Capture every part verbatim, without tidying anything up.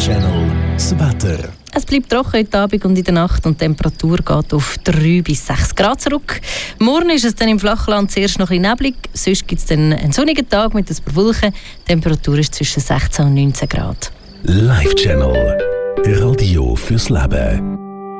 Live-Channel das Wetter. Es bleibt trocken heute Abend und in der Nacht und die Temperatur geht auf drei bis sechs Grad zurück. Morgen ist es dann im Flachland zuerst noch ein bisschen neblig, sonst gibt es dann einen sonnigen Tag mit ein paar Wolken. Die Temperatur ist zwischen sechzehn und neunzehn Grad. Live-Channel. Radio fürs Leben.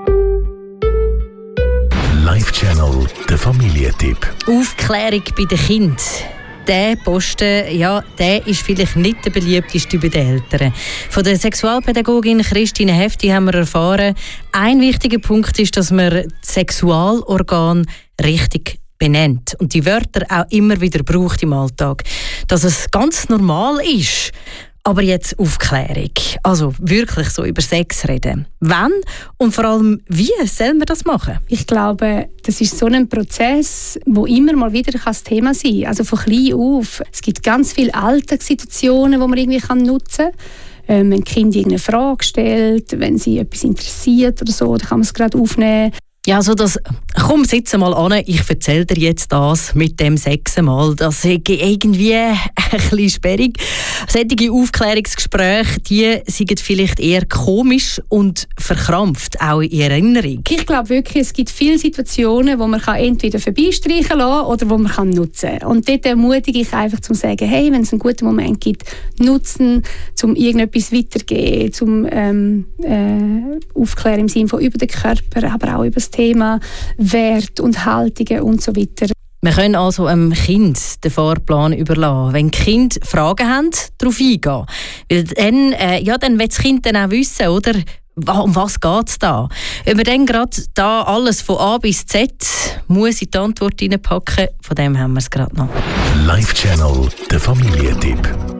Live-Channel, der Familientipp. Aufklärung bei den Kindern. Der Posten, ja, der ist vielleicht nicht der beliebteste bei den Eltern. Von der Sexualpädagogin Christine Hefti haben wir erfahren, ein wichtiger Punkt ist, dass man das Sexualorgan richtig benennt und die Wörter auch immer wieder braucht im Alltag. Dass es ganz normal ist. Aber jetzt Aufklärung. Also wirklich so über Sex reden. Wann und vor allem, wie soll man das machen? Ich glaube, das ist so ein Prozess, wo immer mal wieder das Thema sein kann. Also von klein auf. Es gibt ganz viele Alltagssituationen, die man irgendwie nutzen kann. Ähm, wenn ein Kind irgendeine Frage stellt, wenn sie etwas interessiert oder so, dann kann man es gerade aufnehmen. Ja, also das, komm, sitz mal an, ich erzähle dir jetzt das mit dem Sechsenmal. Das ist irgendwie ein bisschen sperrig. Solche Aufklärungsgespräche, die sind vielleicht eher komisch und verkrampft, auch in Erinnerung. Ich glaube wirklich, es gibt viele Situationen, wo man entweder vorbeistreichen kann oder wo man nutzen kann. Und dort ermutige ich einfach, zu sagen, hey, wenn es einen guten Moment gibt, nutzen, um irgendetwas weiterzugeben, zum ähm, äh, Aufklären im Sinne von über den Körper, aber auch über das Thema Wert und Haltungen und so weiter. Wir können also einem Kind den Fahrplan überlassen. Wenn die Kinder Fragen haben, darauf eingehen. Weil dann, äh, ja, dann will das Kind dann auch wissen, oder? Um was geht es da? Ob man dann gerade da alles von A bis Z muss in die Antwort reinpacken, von dem haben wir es gerade noch. Live-Channel, der Familientipp.